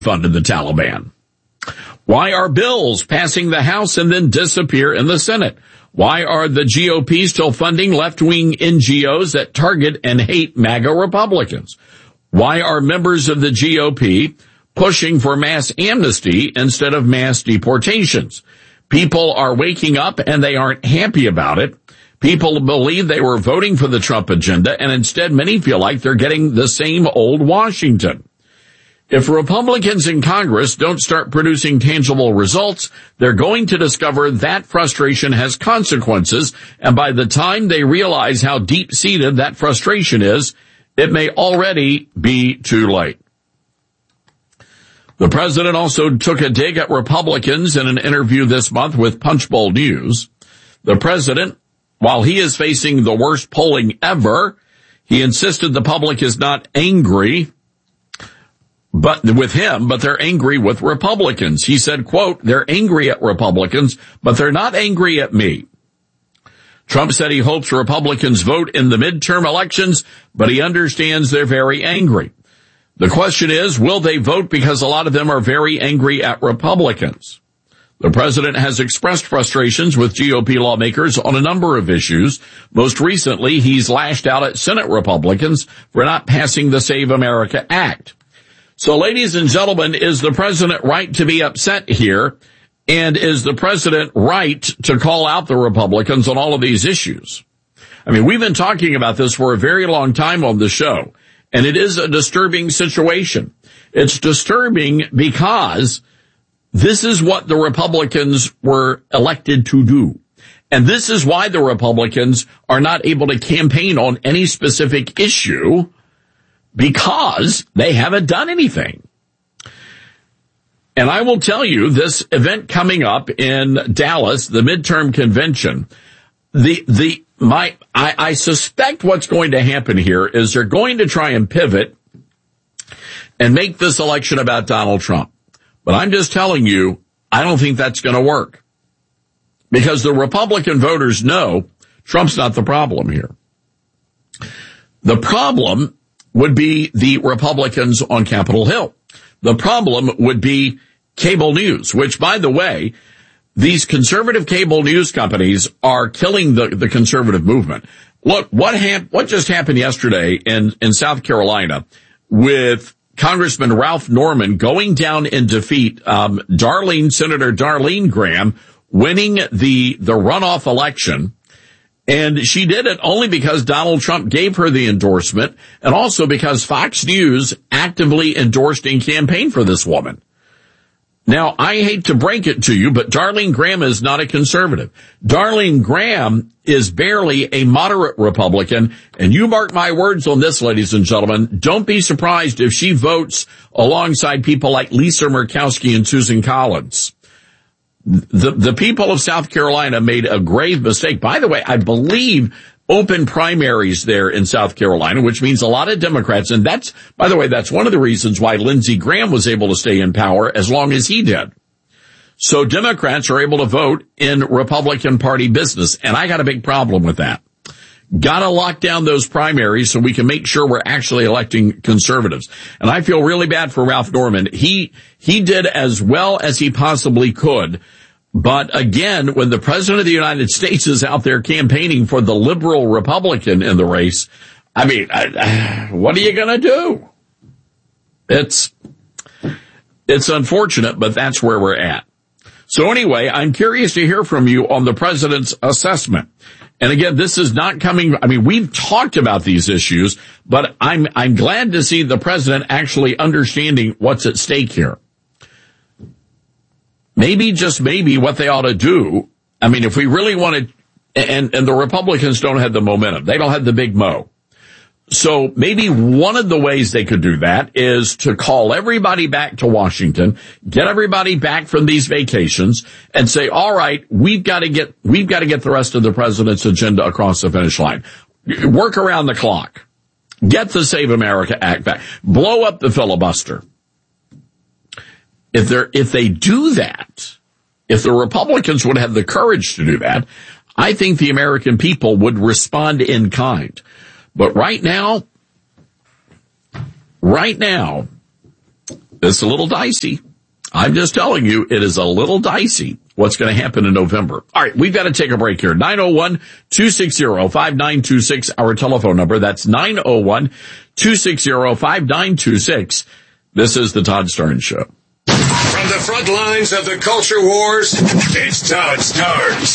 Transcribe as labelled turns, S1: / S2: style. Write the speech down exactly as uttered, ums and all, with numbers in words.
S1: funded the Taliban? Why are bills passing the House and then disappear in the Senate? Why are the G O P still funding left-wing N G Os that target and hate MAGA Republicans? Why are members of the G O P pushing for mass amnesty instead of mass deportations? People are waking up and they aren't happy about it. People believe they were voting for the Trump agenda, and instead many feel like they're getting the same old Washington. If Republicans in Congress don't start producing tangible results, they're going to discover that frustration has consequences, and by the time they realize how deep-seated that frustration is, it may already be too late. The president also took a dig at Republicans in an interview this month with Punchbowl News. The president, while he is facing the worst polling ever, he insisted the public is not angry but with him, but they're angry with Republicans. He said, quote, they're angry at Republicans, but they're not angry at me. Trump said he hopes Republicans vote in the midterm elections, but he understands they're very angry. The question is, will they vote because a lot of them are very angry at Republicans? The president has expressed frustrations with G O P lawmakers on a number of issues. Most recently, he's lashed out at Senate Republicans for not passing the Save America Act. So, ladies and gentlemen, is the president right to be upset here? And is the president right to call out the Republicans on all of these issues? I mean, we've been talking about this for a very long time on the show, and it is a disturbing situation. It's disturbing because this is what the Republicans were elected to do. And this is why the Republicans are not able to campaign on any specific issue, because they haven't done anything. And I will tell you, this event coming up in Dallas, the midterm convention, the, the, my, I, I suspect what's going to happen here is they're going to try and pivot and make this election about Donald Trump. But I'm just telling you, I don't think that's going to work. Because the Republican voters know Trump's not the problem here. The problem would be the Republicans on Capitol Hill. The problem would be cable news, which, by the way, these conservative cable news companies are killing the, the conservative movement. Look, what hap- what just happened yesterday in, in South Carolina with Congressman Ralph Norman going down in defeat, um, Darlene, Senator Darlene Graham winning the, the runoff election. And she did it only because Donald Trump gave her the endorsement, and also because Fox News actively endorsed and campaigned for this woman. Now, I hate to break it to you, but Darlene Graham is not a conservative. Darlene Graham is barely a moderate Republican, and you mark my words on this, ladies and gentlemen, don't be surprised if she votes alongside people like Lisa Murkowski and Susan Collins. The, the people of South Carolina made a grave mistake. By the way, I believe open primaries there in South Carolina, which means a lot of Democrats. And that's, by the way, that's one of the reasons why Lindsey Graham was able to stay in power as long as he did. So Democrats are able to vote in Republican Party business. And I got a big problem with that. Gotta lock down those primaries so we can make sure we're actually electing conservatives. And I feel really bad for Ralph Norman. He, he did as well as he possibly could. But again, when the president of the United States is out there campaigning for the liberal Republican in the race, I mean, I, what are you gonna do? It's, it's unfortunate, but that's where we're at. So anyway, I'm curious to hear from you on the president's assessment. And again, this is not coming, I mean, we've talked about these issues, but I'm, I'm glad to see the president actually understanding what's at stake here. Maybe, just maybe, what they ought to do, I mean, if we really wanted, and, and the Republicans don't have the momentum, they don't have the big mo. So maybe one of the ways they could do that is to call everybody back to Washington, get everybody back from these vacations, and say, all right, we've got to get, we've got to get the rest of the president's agenda across the finish line. Work around the clock. Get the Save America Act back. Blow up the filibuster. If they're, if they do that, if the Republicans would have the courage to do that, I think the American people would respond in kind. But right now, right now, It's a little dicey. I'm just telling you, it is a little dicey what's going to happen in November. All right, we've got to take a break here. nine oh one, two six zero, five nine two six, our telephone number. That's nine oh one, two six zero, five nine two six. This is the Todd Starnes Show.
S2: From the front lines of the culture wars, it's Todd Starnes.